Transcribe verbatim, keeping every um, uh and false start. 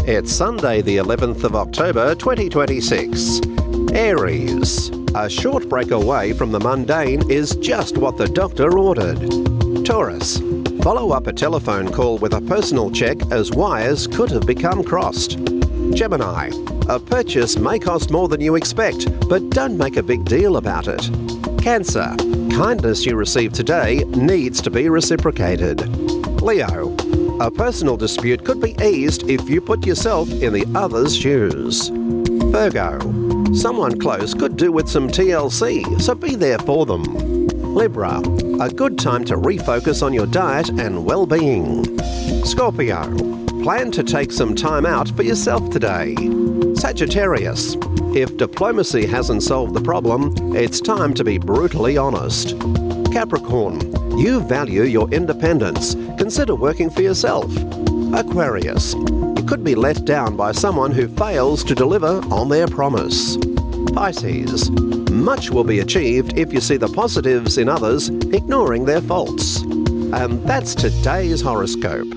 It's Sunday, the eleventh of October, twenty twenty-six. Aries. A short break away from the mundane is just what the doctor ordered. Taurus. Follow up a telephone call with a personal check as wires could have become crossed. Gemini. A purchase may cost more than you expect, but don't make a big deal about it. Cancer. Kindness you receive today needs to be reciprocated. Leo. A personal dispute could be eased if you put yourself in the other's shoes. Virgo. Someone close could do with some T L C, so be there for them. Libra. A good time to refocus on your diet and well-being. Scorpio. Plan to take some time out for yourself today. Sagittarius. If diplomacy hasn't solved the problem, it's time to be brutally honest. Capricorn. You value your independence. Consider working for yourself. Aquarius. You could be let down by someone who fails to deliver on their promise. Pisces. Much will be achieved if you see the positives in others, ignoring their faults. And that's today's horoscope.